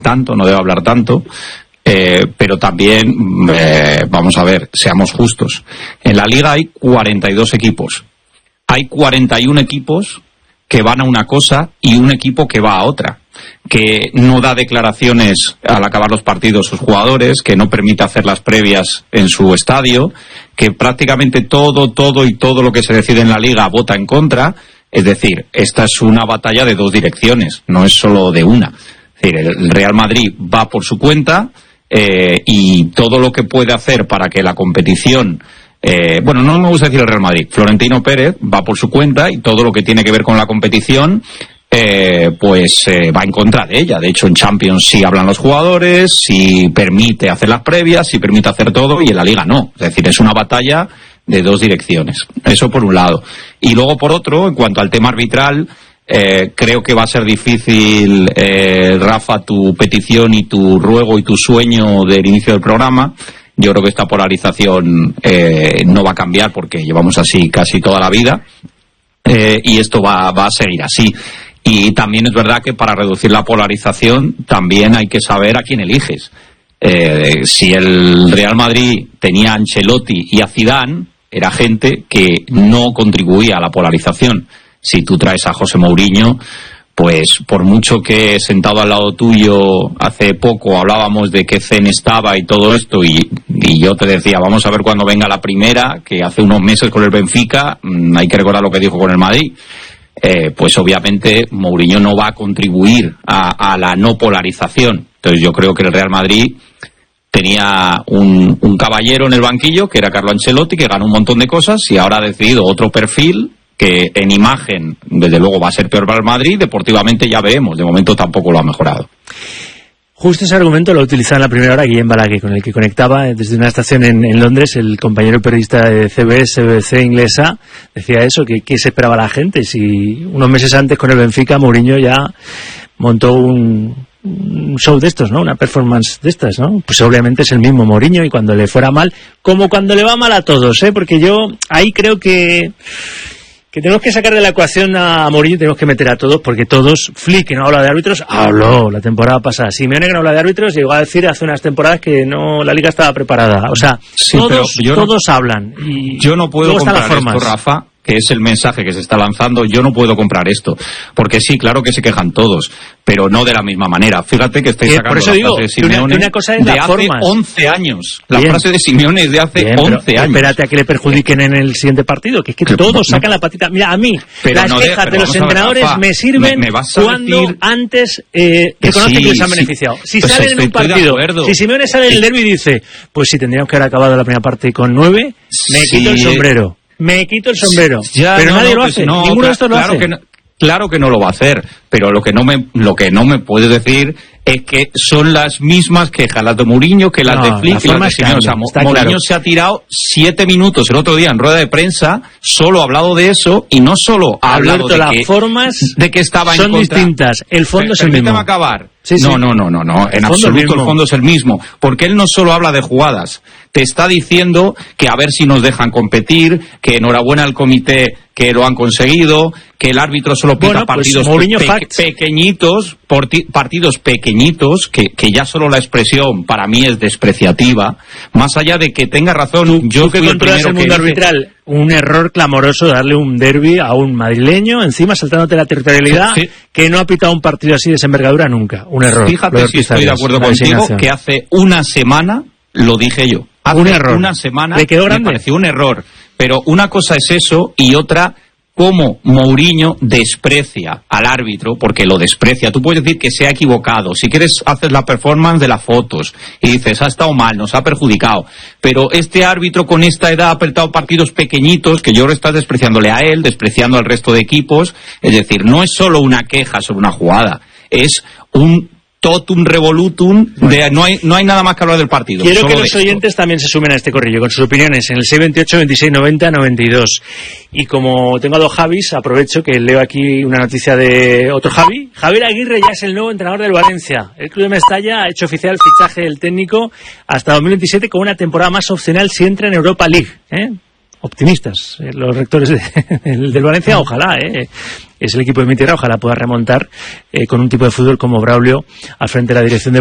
tanto, no debe hablar tanto. Pero también, vamos a ver, seamos justos. En la Liga hay 42 equipos. Hay 41 equipos que van a una cosa y un equipo que va a otra. Que no da declaraciones al acabar los partidos sus jugadores, que no permite hacer las previas en su estadio, que prácticamente todo lo que se decide en la Liga vota en contra. Es decir, esta es una batalla de dos direcciones, no es solo de una. Es decir, el Real Madrid va por su cuenta, y todo lo que puede hacer para que la competición, bueno, no me gusta decir el Real Madrid, Florentino Pérez va por su cuenta y todo lo que tiene que ver con la competición va en contra de ella. De hecho, en Champions sí hablan los jugadores, sí permite hacer las previas, sí permite hacer todo, y en la Liga no. Es decir, es una batalla de dos direcciones. Eso por un lado. Y luego por otro, en cuanto al tema arbitral, creo que va a ser difícil, Rafa, tu petición y tu ruego y tu sueño del inicio del programa. Yo creo que esta polarización no va a cambiar porque llevamos así casi toda la vida, y esto va a seguir así. Y también es verdad que para reducir la polarización también hay que saber a quién eliges. Si el Real Madrid tenía a Ancelotti y a Zidane, era gente que no contribuía a la polarización. Si tú traes a José Mourinho, pues por mucho que sentado al lado tuyo hace poco hablábamos de qué zen estaba y todo esto, y yo te decía, vamos a ver cuando venga la primera, que hace unos meses con el Benfica, hay que recordar lo que dijo con el Madrid, pues obviamente Mourinho no va a contribuir a la no polarización. Entonces yo creo que el Real Madrid tenía un caballero en el banquillo, que era Carlo Ancelotti, que ganó un montón de cosas, y ahora ha decidido otro perfil, que en imagen, desde luego, va a ser peor para el Madrid. Deportivamente ya veremos, de momento tampoco lo ha mejorado. Justo ese argumento lo utilizaba en la primera hora Guillem Balaguer, con el que conectaba desde una estación en Londres. El compañero periodista de CBS, BBC inglesa, decía eso, que se esperaba la gente. Si unos meses antes con el Benfica, Mourinho ya montó un show de estos, ¿no? Una performance de estas, ¿no? Pues obviamente es el mismo Mourinho, y cuando le fuera mal, como cuando le va mal a todos, porque yo ahí creo que tenemos que sacar de la ecuación a Mourinho, tenemos que meter a todos, porque todos, Flick, que no habla de árbitros, habló la temporada pasada. Simeone, que no habla de árbitros, llegó a decir hace unas temporadas que no, la liga estaba preparada. O sea, sí, todos hablan. Y yo no puedo comprar esto, Rafa, que es el mensaje que se está lanzando. Yo no puedo comprar esto, porque sí, claro que se quejan todos, pero no de la misma manera. Fíjate que estáis sacando la frase de Simeone una cosa es de hace formas. 11 años. La frase de Simeone es de hace 11 años. Espérate a que le perjudiquen en el siguiente partido, que es que todos sacan la patita. Mira, a mí, las quejas de los entrenadores me sirven cuando antes reconocen que les han beneficiado. Si pues salen en un partido, si Simeone sale en el derbi y dice, pues si tendríamos que haber acabado la primera parte con 9, me quito el sombrero. Me quito el sombrero. Ya, pero nadie lo hace. Ninguno de estos lo hace. Claro que no lo va a hacer, pero lo que no me puedes decir es que son las mismas quejas, las de Mourinho, que las de Flick y las de Simeone. O sea, Mourinho se ha tirado 7 minutos el otro día en rueda de prensa, solo ha hablado de eso, y no solo ha hablado de las formas de que estaba son en contra. Distintas, el fondo es el mismo. Permíteme acabar. Sí. No, en absoluto el fondo es el mismo, porque él no solo habla de jugadas, te está diciendo que a ver si nos dejan competir, que enhorabuena al comité que lo han conseguido, que el árbitro solo pita partidos pequeñitos, partidos pequeñitos, que ya solo la expresión para mí es despreciativa, más allá de que tenga razón. Yo que controlas el mundo arbitral, un error clamoroso darle un derbi a un madrileño, encima saltándote la territorialidad, que no ha pitado un partido así de esa envergadura nunca. Un error. Fíjate si estoy de acuerdo contigo, que hace una semana lo dije yo. Hace un error. Una semana me pareció un error. Pero una cosa es eso y otra, cómo Mourinho desprecia al árbitro, porque lo desprecia. Tú puedes decir que se ha equivocado. Si quieres, haces la performance de las fotos y dices, ha estado mal, nos ha perjudicado. Pero este árbitro con esta edad ha apretado partidos pequeñitos, que yo lo estás despreciándole a él, despreciando al resto de equipos. Es decir, no es solo una queja sobre una jugada, es un totum revolutum, no hay nada más que hablar del partido. Quiero que los oyentes también se sumen a este corrillo con sus opiniones en el 628 26 90 92. Y como tengo a dos Javis, aprovecho que leo aquí una noticia de otro Javi. Javier Aguirre ya es el nuevo entrenador del Valencia. El club de Mestalla ha hecho oficial el fichaje del técnico hasta 2027 con una temporada más opcional si entra en Europa League. optimistas. Los rectores del Valencia, ojalá, es el equipo de mi tierra, ojalá pueda remontar con un tipo de fútbol como Braulio al frente de la dirección de